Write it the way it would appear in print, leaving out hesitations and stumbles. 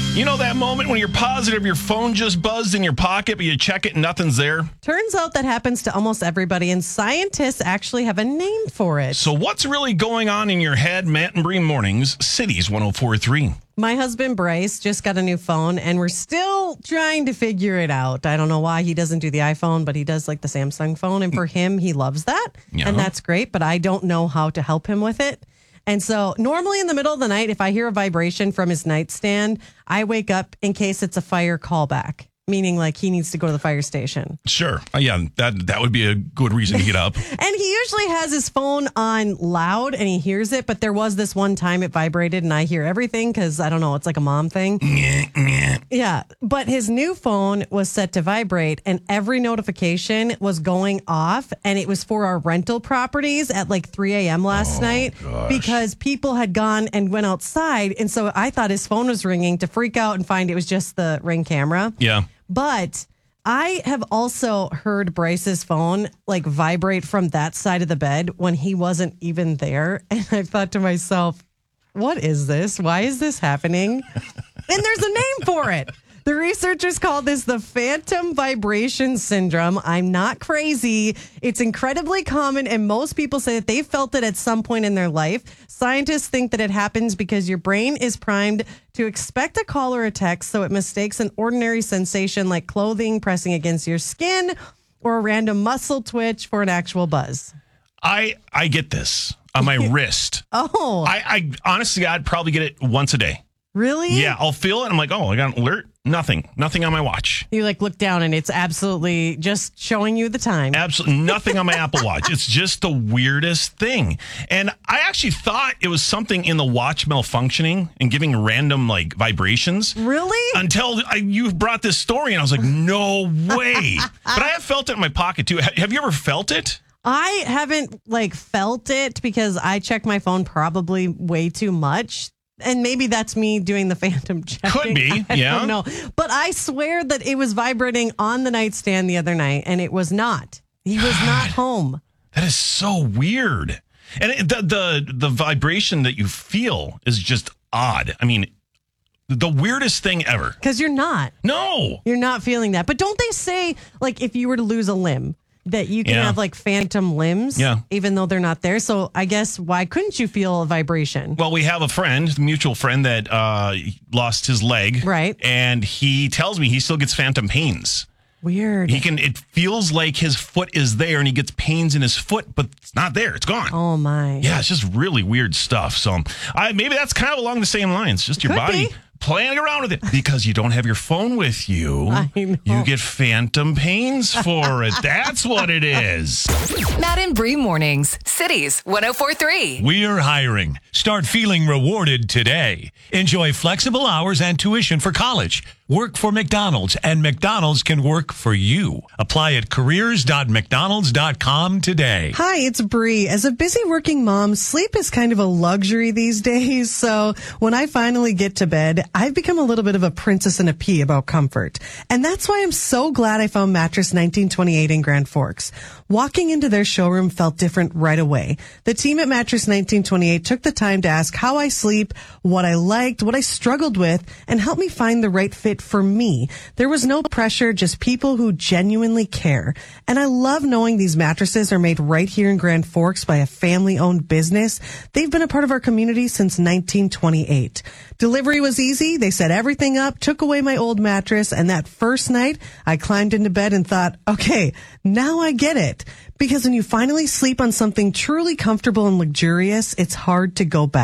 You know that moment when you're positive your phone just buzzed in your pocket, but you check it and nothing's there? Turns out that happens to almost everybody, and scientists actually have a name for it. So what's really going on in your head? Matt and Bree Mornings, Cities 104.3. My husband, Bryce, just got a new phone, and we're still trying to figure it out. I don't know why he doesn't do the iPhone, but he does like the Samsung phone, and for him, he loves that, and that's great, but I don't know how to help him with it. And so normally in the middle of the night, if I hear a vibration from his nightstand, I wake up in case it's a fire callback, meaning like he needs to go to the fire station. Sure. Yeah, that would be a good reason to get up. And he usually has his phone on loud and he hears it. But there was this one time it vibrated and I hear everything because I don't know, it's like a mom thing. Yeah. But his new phone was set to vibrate and every notification was going off. And it was for our rental properties at like 3 a.m. last night because people had gone and went outside. And so I thought his phone was ringing to freak out and find it was just the Ring camera. Yeah. But I have also heard Bryce's phone like vibrate from that side of the bed when he wasn't even there. And I thought to myself, what is this? Why is this happening? And there's a name for it. The researchers call this the phantom vibration syndrome. I'm not crazy. It's incredibly common, and most people say that they felt it at some point in their life. Scientists think that it happens because your brain is primed to expect a call or a text, so it mistakes an ordinary sensation like clothing pressing against your skin or a random muscle twitch for an actual buzz. I get this on my wrist. Oh. I honestly, I'd probably get it once a day. Really? Yeah, I'll feel it. I'm like, oh, I got an alert. Nothing on my watch. You like look down and it's absolutely just showing you the time. Absolutely nothing on my Apple Watch. It's just the weirdest thing. And I actually thought it was something in the watch malfunctioning and giving random like vibrations. Really? Until you brought this story and I was like, no way. But I have felt it in my pocket too. Have you ever felt it? I haven't like felt it because I check my phone probably way too much. And maybe that's me doing the phantom checking. Could be, yeah. I don't know. But I swear that it was vibrating on the nightstand the other night, and it was not. He was not home. That is so weird. And the vibration that you feel is just odd. I mean, the weirdest thing ever. Because you're not. No. You're not feeling that. But don't they say, like, if you were to lose a limb, that you can have like phantom limbs, even though they're not there. So I guess why couldn't you feel a vibration? Well, we have a mutual friend that lost his leg. Right. And he tells me he still gets phantom pains. Weird. It feels like his foot is there and he gets pains in his foot, but it's not there. It's gone. Oh my. Yeah, it's just really weird stuff. So maybe that's kind of along the same lines. Just your body playing around with it because you don't have your phone with you. I know. You get phantom pains for it. That's what it is. Matt and Bree Mornings, Cities 104.3. We're hiring. Start feeling rewarded today. Enjoy flexible hours and tuition for college. Work for McDonald's, and McDonald's can work for you. Apply at careers.mcdonalds.com today. Hi, it's Bree. As a busy working mom, sleep is kind of a luxury these days. So when I finally get to bed, I've become a little bit of a princess in a pea about comfort. And that's why I'm so glad I found Mattress 1928 in Grand Forks. Walking into their showroom felt different right away. The team at Mattress 1928 took the time to ask how I sleep, what I liked, what I struggled with, and help me find the right fit for me. There was no pressure, just people who genuinely care. And I love knowing these mattresses are made right here in Grand Forks by a family-owned business. They've been a part of our community since 1928. Delivery was easy. They set everything up, took away my old mattress, and that first night, I climbed into bed and thought, okay, now I get it. Because when you finally sleep on something truly comfortable and luxurious, it's hard to go back.